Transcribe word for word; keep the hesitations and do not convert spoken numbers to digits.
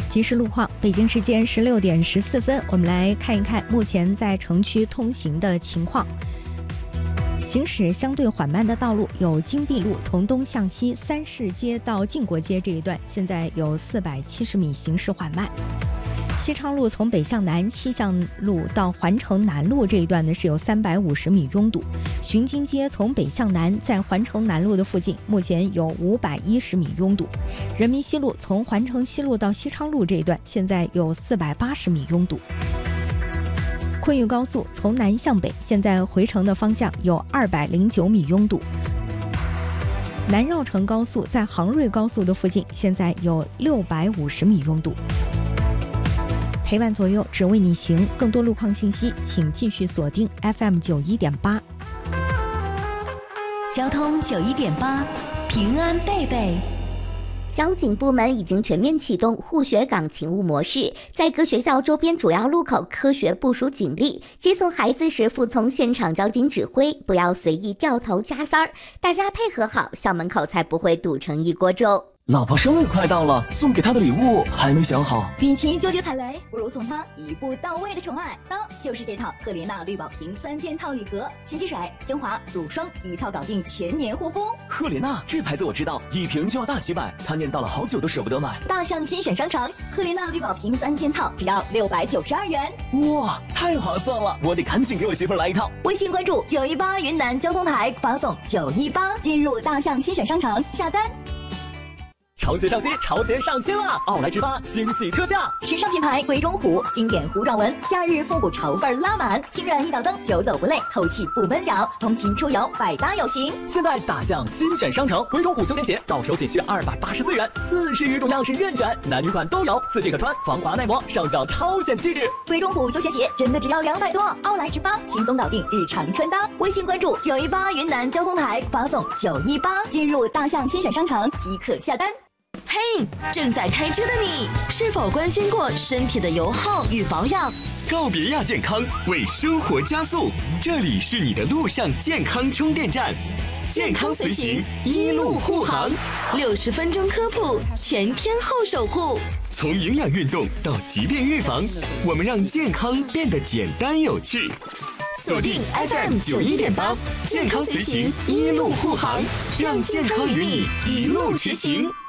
即时路况，北京时间十六点十四分，我们来看一看目前在城区通行的情况。行驶相对缓慢的道路有金碧路从东向西三市街到晋国街这一段，现在有四百七十米，行驶缓慢。西昌路从北向南西向路到环城南路这一段呢是有三百五十米拥堵。巡津街从北向南在环城南路的附近目前有五百一十米拥堵。人民西路从环城西路到西昌路这一段现在有四百八十米拥堵。昆玉高速从南向北现在回程的方向有二百零九米拥堵。南绕城高速在杭瑞高速的附近现在有六百五十米拥堵。陪伴左右，只为你行。更多路况信息，请继续锁定 F M 九一点八。 交通九一点八，平安贝贝。 交警部门已经全面启动护学岗勤务模式，在各学校周边主要路口科学部署警力，接送孩子时服从现场交警指挥，不要随意掉头加塞儿，大家配合好，校门口才不会堵成一锅粥。 老婆生日快到了，送给她的礼物还没想好。 与其纠结踩雷，不如送她一步到位的宠爱。当就是这套赫莲娜绿宝瓶三件套礼盒，洗洗水、精华、乳霜一套搞定全年护肤。 赫莲娜这牌子我知道，一瓶就要大几百，她念叨了好久都舍不得买。 大象新选商城，赫莲娜绿宝瓶三件套只要六百九十二元。 哇，太划算了，我得赶紧给我媳妇来一套。 微信关注九一八云南交通台，发送九一八进入大象新选商城下单。 潮鞋上新，潮鞋上新啦！奥莱直发惊喜特价， 时尚品牌鬼冢虎经典糊状纹，夏日复古潮范拉满，清软一道灯，久走不累，透气不闷脚，通勤出游百搭有型。 现在大象新选商城，鬼冢虎休闲鞋到手仅需二百八十四元，四十余种样式任选，男女款都有，四季可穿，防滑耐磨，上脚超显气质。 鬼冢虎休闲鞋真的只要两百多，奥莱直发轻松搞定日常穿搭。微信关注九一八云南交通台，发送九一八进入大象新选商城即可下单。 嘿，正在开车的你，是否关心过身体的油耗与保养？ 告别亚健康，为生活加速，这里是你的路上健康充电站，健康随行，一路护航， 六十分钟科普，全天候守护。 从营养运动到疾病预防，我们让健康变得简单有趣。锁定 F M 九一点八，健康随行，一路护航，让健康与你一路驰行。